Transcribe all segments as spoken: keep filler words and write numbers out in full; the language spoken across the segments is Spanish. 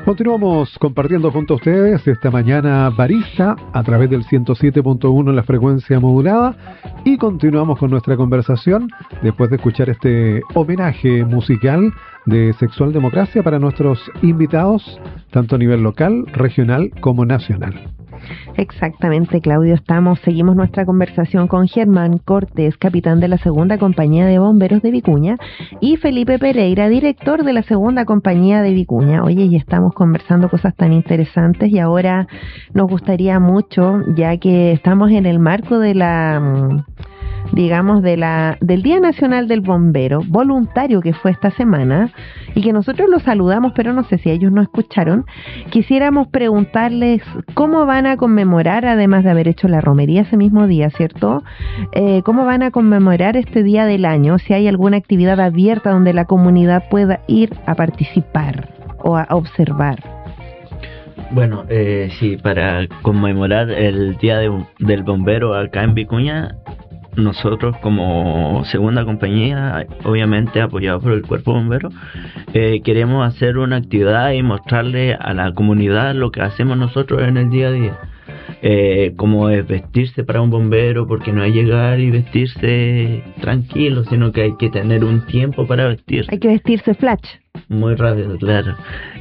Continuamos compartiendo junto a ustedes esta mañana barista a través del ciento siete punto uno en la frecuencia modulada y continuamos con nuestra conversación después de escuchar este homenaje musical de Sexual Democracia para nuestros invitados, tanto a nivel local, regional como nacional. Exactamente, Claudio, estamos, seguimos nuestra conversación con Germán Cortés, capitán de la Segunda Compañía de Bomberos de Vicuña, y Felipe Pereira, director de la Segunda Compañía de Vicuña. Oye, y estamos conversando cosas tan interesantes y ahora nos gustaría mucho, ya que estamos en el marco de la... digamos, de la del Día Nacional del Bombero Voluntario que fue esta semana y que nosotros los saludamos, pero no sé si ellos no escucharon. Quisiéramos preguntarles cómo van a conmemorar, además de haber hecho la romería ese mismo día, ¿cierto? Eh, ¿Cómo van a conmemorar este día del año? Si hay alguna actividad abierta donde la comunidad pueda ir a participar o a observar. Bueno, eh, sí, para conmemorar el Día de, del Bombero acá en Vicuña, nosotros como Segunda Compañía, obviamente apoyado por el Cuerpo Bombero, eh, queremos hacer una actividad y mostrarle a la comunidad lo que hacemos nosotros en el día a día. Eh, como es vestirse para un bombero, porque no es llegar y vestirse tranquilo, sino que hay que tener un tiempo para vestirse. Hay que vestirse flash. Muy rápido, claro.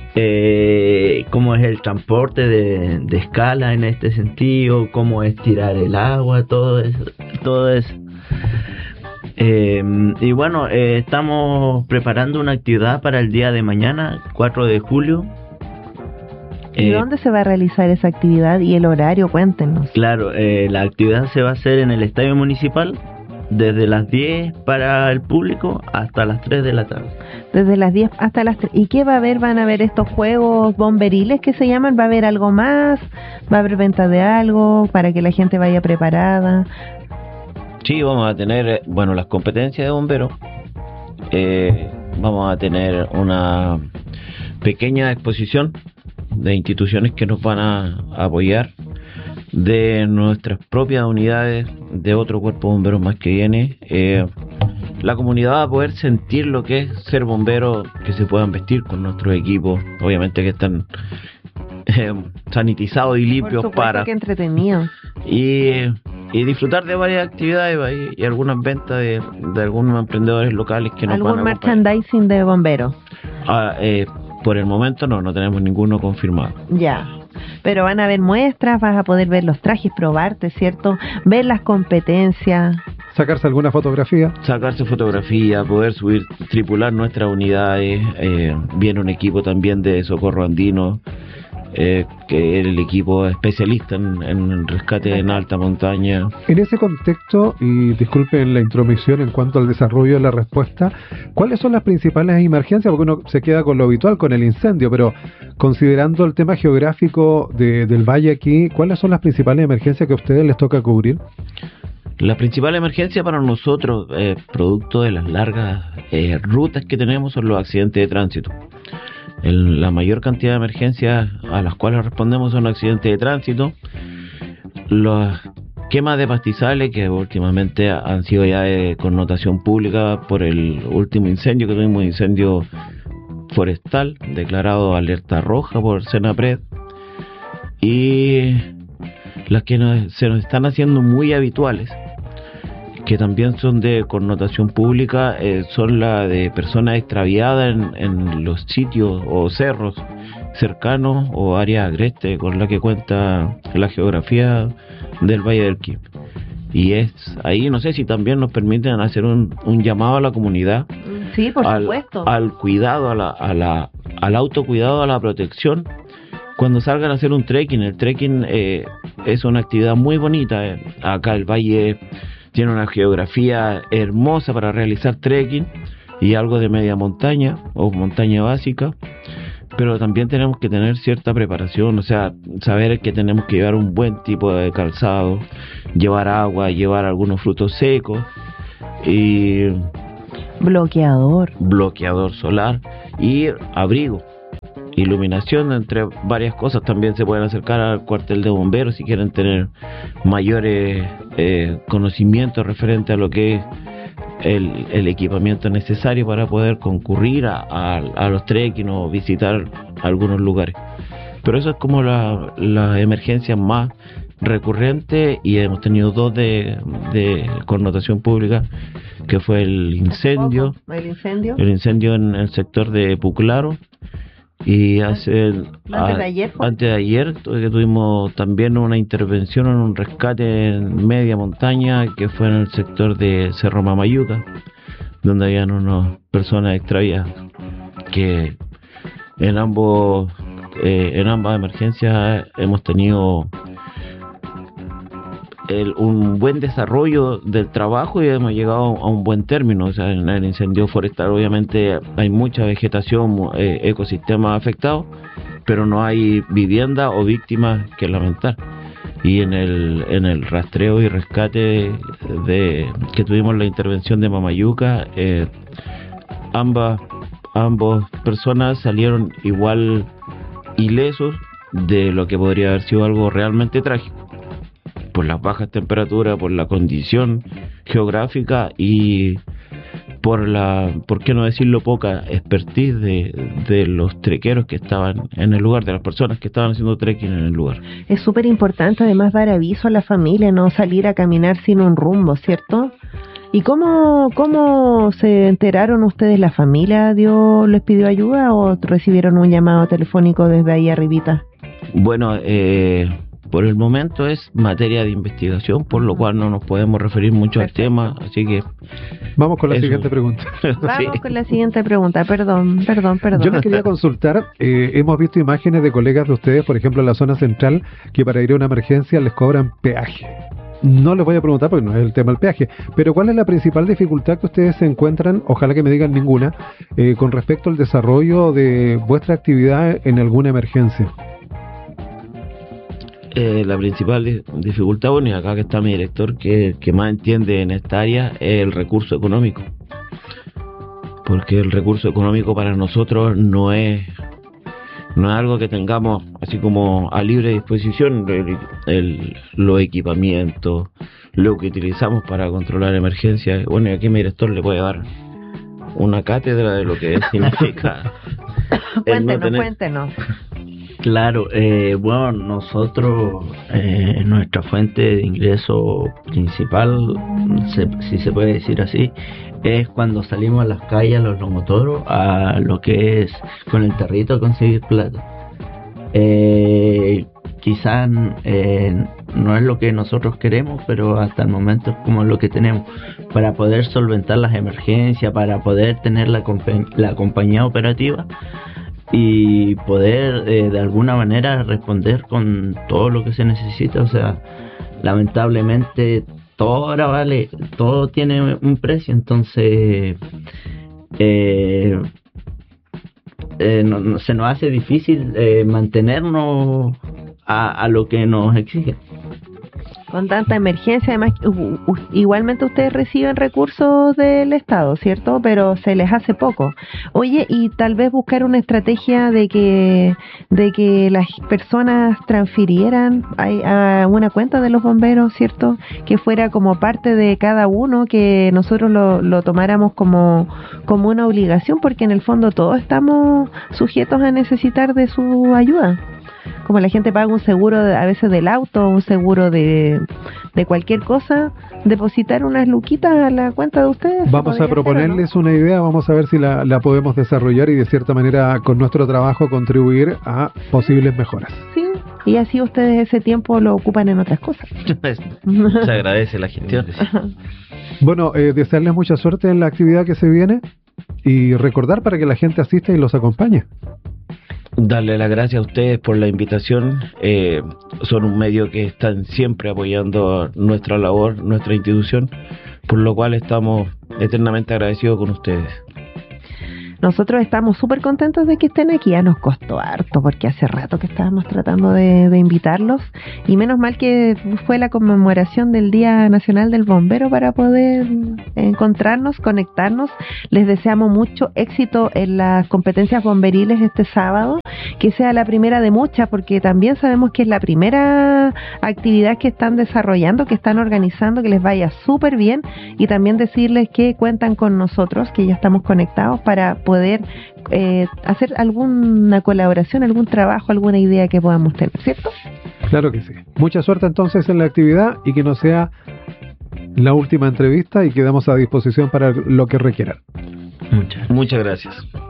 Eh, cómo es el transporte de, de escala en este sentido, cómo es tirar el agua, todo eso, todo eso. Eh, y bueno, eh, estamos preparando una actividad para el día de mañana, cuatro de julio. ¿Y eh, dónde se va a realizar esa actividad y el horario? Cuéntenos. Claro, eh, la actividad se va a hacer en el Estadio Municipal, desde las diez para el público hasta las tres de la tarde. Desde las diez hasta las tres. ¿Y qué va a haber? ¿Van a haber estos juegos bomberiles que se llaman? ¿Va a haber algo más? ¿Va a haber venta de algo para que la gente vaya preparada? Sí, vamos a tener, bueno, las competencias de bomberos. Eh, vamos a tener una pequeña exposición de instituciones que nos van a apoyar, de nuestras propias unidades, de otro cuerpo de bomberos más que viene. Eh, la comunidad va a poder sentir lo que es ser bombero, que se puedan vestir con nuestros equipos, obviamente que están eh, sanitizados y limpios. Por supuesto, para que entretenido. Y, y disfrutar de varias actividades y, y algunas ventas de, de algunos emprendedores locales que nos van a ¿algún merchandising de bomberos? Ah, eh, por el momento no, no tenemos ninguno confirmado. Ya. Pero van a haber muestras, vas a poder ver los trajes, probarte, ¿cierto? Ver las competencias. ¿Sacarse alguna fotografía? Sacarse fotografía, poder subir, tripular nuestras unidades. Eh, viene un equipo también de socorro andino, eh, que es el equipo especialista en, en rescate en alta montaña. En ese contexto, y disculpen la intromisión en cuanto al desarrollo de la respuesta, ¿cuáles son las principales emergencias? Porque uno se queda con lo habitual, con el incendio, pero considerando el tema geográfico de, del valle aquí, ¿cuáles son las principales emergencias que a ustedes les toca cubrir? La principal emergencia para nosotros, eh, producto de las largas eh, rutas que tenemos, son los accidentes de tránsito. El, la mayor cantidad de emergencias a las cuales respondemos son accidentes de tránsito, las quemas de pastizales, que últimamente han sido ya de connotación pública por el último incendio que tuvimos, incendio forestal, declarado alerta roja por Senapred, y las que nos, se nos están haciendo muy habituales, que también son de connotación pública, eh, son la de personas extraviadas en, en los sitios o cerros cercanos o áreas agrestes con la que cuenta la geografía del Valle del Quim. Y es ahí, no sé si también nos permiten hacer un, un llamado a la comunidad. Sí, por al, supuesto. Al cuidado, a la, a la, al autocuidado, a la protección. Cuando salgan a hacer un trekking, el trekking eh, es una actividad muy bonita. Eh. Acá el valle tiene una geografía hermosa para realizar trekking y algo de media montaña o montaña básica, pero también tenemos que tener cierta preparación, o sea, saber que tenemos que llevar un buen tipo de calzado, llevar agua, llevar algunos frutos secos y bloqueador, bloqueador solar y abrigo. Iluminación, entre varias cosas. También se pueden acercar al cuartel de bomberos si quieren tener mayores eh, conocimientos referente a lo que es el, el equipamiento necesario para poder concurrir a, a, a los trekking o visitar algunos lugares. Pero eso es como la, la emergencia más recurrente, y hemos tenido dos de, de connotación pública, que fue el incendio, el incendio, el incendio en el sector de Puclaro, y hace antes de ayer, a, antes de ayer que tuvimos también una intervención en un rescate en media montaña, que fue en el sector de Cerro Mamayuca, donde habían unas personas extraviadas, que en ambos eh, en ambas emergencias hemos tenido El, un buen desarrollo del trabajo y hemos llegado a un buen término. O sea, en el incendio forestal obviamente hay mucha vegetación, eh, ecosistemas afectados, pero no hay vivienda o víctimas que lamentar. Y en el en el rastreo y rescate de que tuvimos la intervención de Mamayuca, eh, ambas ambas personas salieron igual ilesos de lo que podría haber sido algo realmente trágico, por las bajas temperaturas, por la condición geográfica y por la, por qué no decirlo, poca expertise de, de los trequeros que estaban en el lugar, de las personas que estaban haciendo trekking en el lugar. Es súper importante además dar aviso a la familia, no salir a caminar sin un rumbo, ¿cierto? ¿Y cómo, cómo se enteraron ustedes? ¿La familia dio, les pidió ayuda o recibieron un llamado telefónico desde ahí arribita? Bueno, eh... por el momento es materia de investigación, por lo cual no nos podemos referir mucho Perfecto. al tema, así que... Vamos con la eso. siguiente pregunta. Vamos sí. con la siguiente pregunta, perdón, perdón, perdón. Yo les quería consultar, eh, hemos visto imágenes de colegas de ustedes, por ejemplo en la zona central, que para ir a una emergencia les cobran peaje. No les voy a preguntar porque no es el tema del peaje, pero ¿cuál es la principal dificultad que ustedes se encuentran, ojalá que me digan ninguna, eh, con respecto al desarrollo de vuestra actividad en alguna emergencia? Eh, la principal di- dificultad, bueno, y acá que está mi director, que, que más entiende en esta área, es el recurso económico. Porque el recurso económico para nosotros no es no es algo que tengamos así como a libre disposición. El, el, los equipamientos, lo que utilizamos para controlar emergencias. Bueno, y aquí mi director le puede dar una cátedra de lo que significa. Cuéntenos, no tener... cuéntenos. Claro, eh, bueno, nosotros, eh, nuestra fuente de ingreso principal, se, si se puede decir así, es cuando salimos a las calles, a los lomotoros, a lo que es con el tarrito conseguir plata. Eh, quizás eh, no es lo que nosotros queremos, pero hasta el momento es como lo que tenemos para poder solventar las emergencias, para poder tener la, compa- la compañía operativa y poder eh, de alguna manera responder con todo lo que se necesita. O sea, lamentablemente todo ahora vale, todo tiene un precio, entonces eh, eh, no, no, se nos hace difícil eh, mantenernos a, a lo que nos exigen. Con tanta emergencia, además, uh, uh, igualmente ustedes reciben recursos del Estado, ¿cierto? Pero se les hace poco. Oye, y tal vez buscar una estrategia de que de que las personas transfirieran a, a una cuenta de los bomberos, ¿cierto? Que fuera como parte de cada uno, que nosotros lo, lo tomáramos como, como una obligación, porque en el fondo todos estamos sujetos a necesitar de su ayuda. Como la gente paga un seguro de, a veces del auto, un seguro de, de cualquier cosa, depositar unas luquitas a la cuenta de ustedes. Vamos a proponerles una idea, vamos a ver si la, la podemos desarrollar y de cierta manera con nuestro trabajo contribuir a posibles mejoras. Sí, y así ustedes ese tiempo lo ocupan en otras cosas. Se agradece la gestión. Bueno, eh, desearles mucha suerte en la actividad que se viene y recordar para que la gente asista y los acompañe. Darle las gracias a ustedes por la invitación. Eh, son un medio que están siempre apoyando nuestra labor, nuestra institución, por lo cual estamos eternamente agradecidos con ustedes. Nosotros estamos súper contentos de que estén aquí. Ya nos costó harto porque hace rato que estábamos tratando de, de invitarlos, y menos mal que fue la conmemoración del Día Nacional del Bombero para poder encontrarnos, conectarnos. Les deseamos mucho éxito en las competencias bomberiles este sábado, que sea la primera de muchas, porque también sabemos que es la primera actividad que están desarrollando, que están organizando, que les vaya súper bien, y también decirles que cuentan con nosotros, que ya estamos conectados para poder eh, hacer alguna colaboración, algún trabajo, alguna idea que podamos tener, ¿cierto? Claro que sí. Mucha suerte entonces en la actividad y que no sea la última entrevista, y quedamos a disposición para lo que requieran. Muchas, Muchas gracias.